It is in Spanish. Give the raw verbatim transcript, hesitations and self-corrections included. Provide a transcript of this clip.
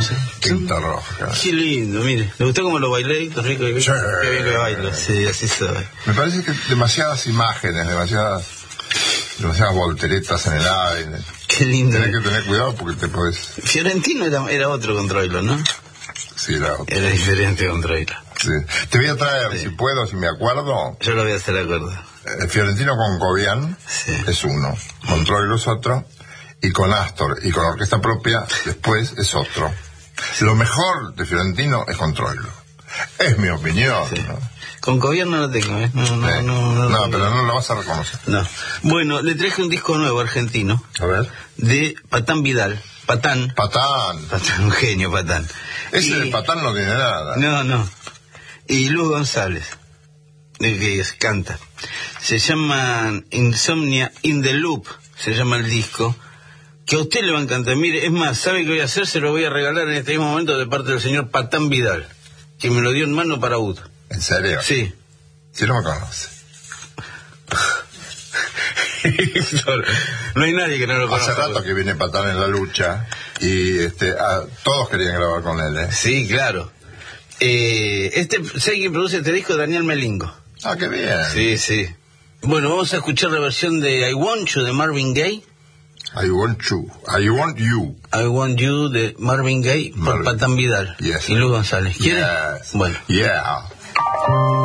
hermosa. Tinta roja. Qué lindo, mire. ¿Le gustó cómo lo bailé? Rico, sí. Qué bien que bailo. Sí, así soy. Me parece que demasiadas imágenes, demasiadas, demasiadas volteretas en el aire. Qué lindo. Tenés que tener cuidado porque te podés... Fiorentino era, era otro con Troilo, ¿no? Sí, era otro. Era diferente con Troilo. Sí. Te voy a traer, Sí. si puedo, si me acuerdo... Yo lo voy a hacer de acuerdo. El Fiorentino con Cobian Sí. es uno, con Troilo es otro, y con Astor y con orquesta propia después es otro. Lo mejor de Fiorentino es con Troilo. Es mi opinión. Sí. ¿No? Con gobierno no tengo, ¿eh? No, no, Eh, no, no, no, no, pero no lo vas a reconocer. no. Bueno, le traje un disco nuevo argentino A ver. de Patán Vidal. Patán. Patán. Patán, un genio, Patán. Ese Y- de Patán no tiene nada. No, no. Y Luz González, de que es- canta. Se llama Insomnia in the Loop, se llama el disco, que a usted le va a encantar. Mire, es más, ¿sabe qué voy a hacer? Se lo voy a regalar en este mismo momento de parte del señor Patán Vidal, que me lo dio en mano para U T. ¿En serio? Sí. Si no me conoce. No hay nadie que no lo conozca. Hace rato que viene Patán en la lucha y este, ah, todos querían grabar con él, ¿eh? Sí, claro. Eh, este, ¿sabe quién produce este disco? Daniel Melingo. Ah, qué bien. Sí, sí. Bueno, vamos a escuchar la versión de I Want You de Marvin Gaye. I want you. I want you. I Want You de Marvin Gaye por Marvin. Patán Vidal Yes. y Luz González. ¿Quiere? Yes. Bueno. Yeah.